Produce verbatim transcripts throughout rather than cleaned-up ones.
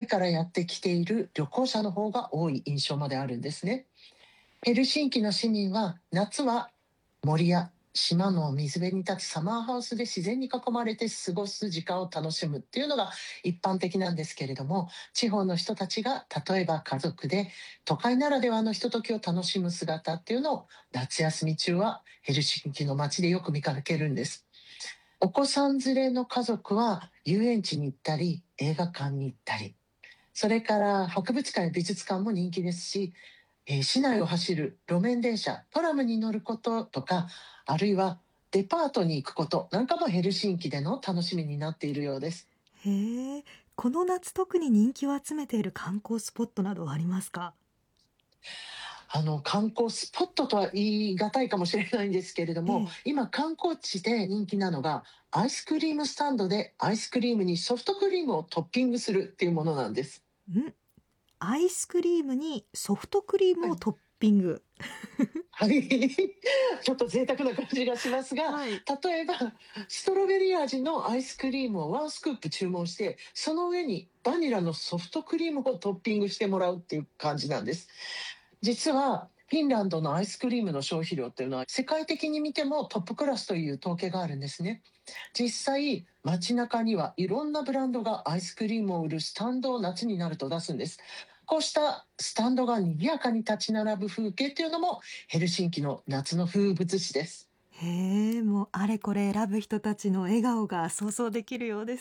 からやってきている旅行者の方が多い印象まであるんですね。ヘルシンキの市民は夏は森や島の水辺に立つサマーハウスで自然に囲まれて過ごす時間を楽しむっていうのが一般的なんですけれども、地方の人たちが例えば家族で都会ならではのひとときを楽しむ姿っていうのを夏休み中はヘルシンキの街でよく見かけるんです。お子さん連れの家族は遊園地に行ったり映画館に行ったり、それから博物館や美術館も人気ですし、えー市内を走る路面電車、トラムに乗ることとか、あるいはデパートに行くことなんかもヘルシンキでの楽しみになっているようです。 へえ、この夏特に人気を集めている観光スポットなどはありますか？ あの観光スポットとは言い難いかもしれないんですけれども、 ええ。 今観光地で人気なのがアイスクリームスタンドでアイスクリームにソフトクリームをトッピングするっていうものなんです。 んアイスクリームにソフトクリーはい、 ムをトッピング。 はい、ちょっと贅沢な感じがしますが、 はい。 例えばストロベリー味のアイスクリームをワンスクープ注文して、その上にバニラのソフトクリームをトッピングしてもらうっていう感じなんです。実はフィンランドのアイスクリームの消費量っていうのは世界的に見てもトップクラスという統計があるんですね。実際街中にはいろんなブランドがアイスクリームを売るスタンドを夏になると出すんです。こうしたスタンドが賑やかに立ち並ぶ風景っていうのもヘルシンキの夏の風物詩です。 へえ、もうあれこれ選ぶ人たちの笑顔が想像できるようです。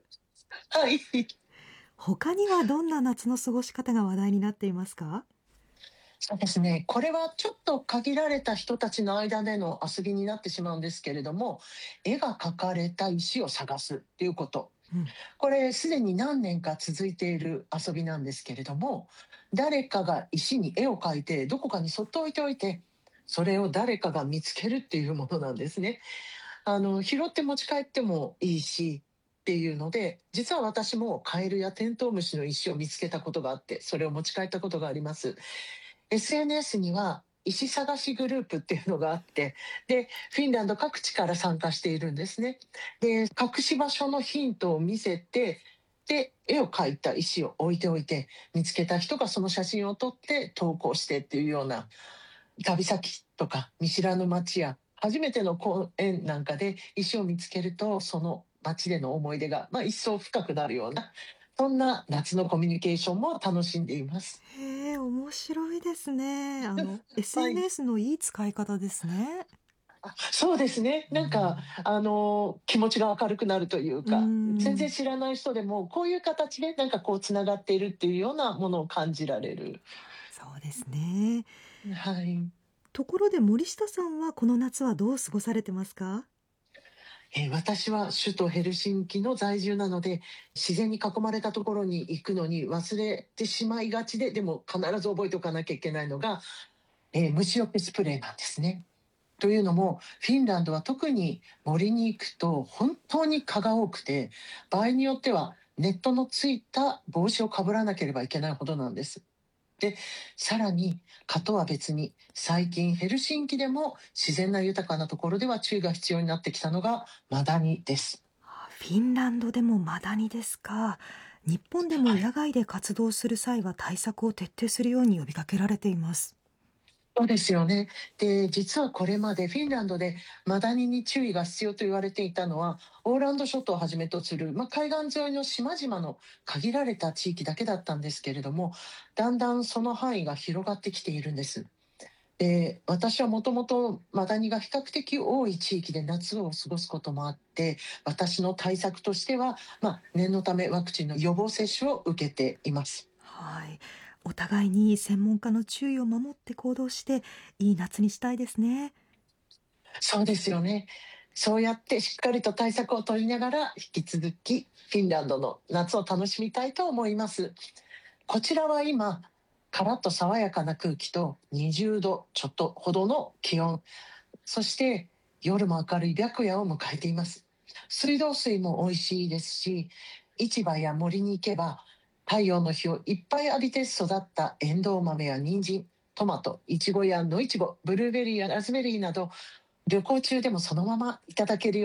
はい。 他にはどんな夏の過ごし方が話題になっていますか？ そうですね。これはちょっと限られた人たちの間での遊びになってしまうんですけれども、絵が描かれた石を探すっていうこと。 うん。 これすでに何年か続いている遊びなんですけれども、誰かが石に絵を描いてどこかにそっと置いておいて、それを誰かが見つけるっていうものなんですね。あの拾って持ち帰ってもいいしっていうので、実は私もカエルやテントウムシの石を見つけたことがあって、それを持ち帰ったことがあります。エスエヌエス には石探しグループっていうのがあって、で、フィンランド各地から参加しているんですね。で、隠し場所のヒントを見せて、で、絵を描いた石を置いておいて、見つけた人がその写真を撮って投稿してっていうような、旅先とか見知らぬ街や初めての公園なんかで石を見つけると、その街での思い出が、まあ、一層深くなるような、そんな夏のコミュニケーションも楽しんでいます。 へえ、面白いですね。あの、 はい。 エスエヌエス のいい使い方ですね。 そうですね。 うなんか、 ん。 あの、気持ちが明るくなるといううーか、全然ん、 知らない人でも、こういう形でなんかこうつながっているっていうようなものを感じられる。 そうですね。 はい。 ところで森下さんはこの夏はどう過ごされてますか？ えー私は首都ヘルシンキの在住なので、自然に囲まれたところに行くのに忘れてしまいがちで、でも必ず覚えておかなきゃいけないのが、えー虫除けスプレーなんですね。というのも、フィンランドは特に森に行くと本当に蚊が多くて、場合によってはネットのついた帽子をかぶらなければいけないほどなんです。で、さらに蚊とは別に、最近ヘルシンキでも自然な豊かなところでは注意が必要になってきたのがマダニです。 あ、フィンランドでもマダニですか。日本でもはい。 野外で活動する際は対策を徹底するように呼びかけられています。 そうですよね。で、実はこれまでフィンランドでマダニに注意が必要と言われていたのは、オーランド諸島をはじめとする、まあ、海岸沿いの島々の限られた地域だけだったんですけれども、だんだんその範囲が広がってきているんです。で、私はもともとマダニが比較的多い地域で夏を過ごすこともあって、私の対策としては、まあ、念のためワクチンの予防接種を受けています。 はい。お互いに専門家の注意を守って行動して、いい夏にしたいですね。 そうですよね。そうやってしっかりと対策を取りながら、引き続きフィンランドの夏を楽しみたいと思います。こちらは今、カラッと爽やかな空気とにじゅうどちょっとほどの気温、そして夜も明るい白夜を迎えています。水道水も美味しいですし、市場や森に行けば、太陽の日をいっぱい浴びて育ったエンドウ豆や人参、トマト、イチゴや野イチゴ、ブルーベリーやラズベリーなど、旅行中でもそのままいただけるよ